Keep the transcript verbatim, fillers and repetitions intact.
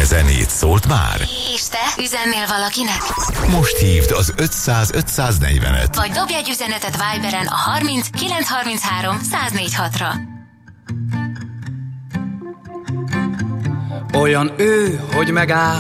zenét szólt már? És te üzennél valakinek? Most hívd az ötszáz ötszáznegyvenet. Vagy dobj egy üzenetet Viberen a harminc kilencszázharminchárom száznégy hatra. Olyan ő, hogy megáll